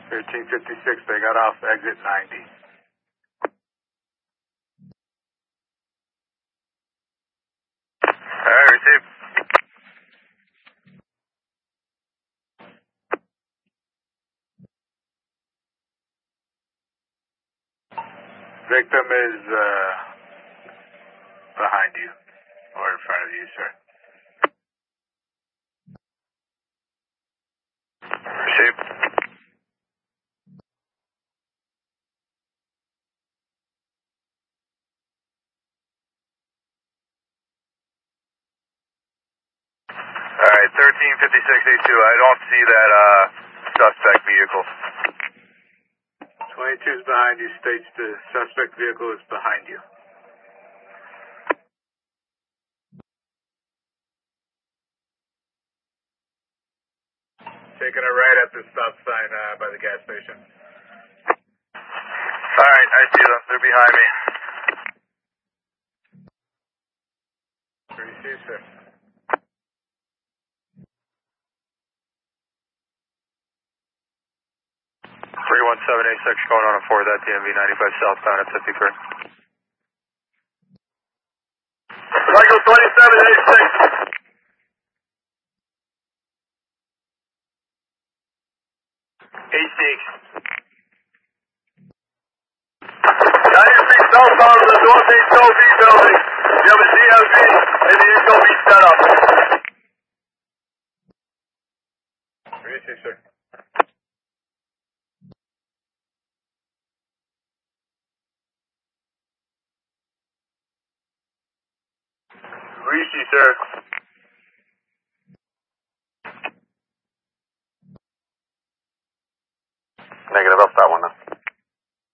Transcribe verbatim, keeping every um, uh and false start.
thirteen fifty-six, they got off exit ninety. Alright, receive. Victim is uh, behind you, or in front of you, sir. Receive. Alright, thirteen fifty-six A two, I don't see that uh, suspect vehicle. twenty-two is behind you, states the suspect vehicle is behind you. Taking a right at the stop sign uh, by the gas station. Alright, I see them, they're behind me. Receive, sir. three one seven eight six going on a four, that D M V ninety-five southbound at fifty-three. Cycle twenty-seven eighty-six. eight six. ninety feet southbound of the Northeast O V building. You have a D M V in the H O V setup. Receive, sir. Rishi, sir. Negative, up that one now.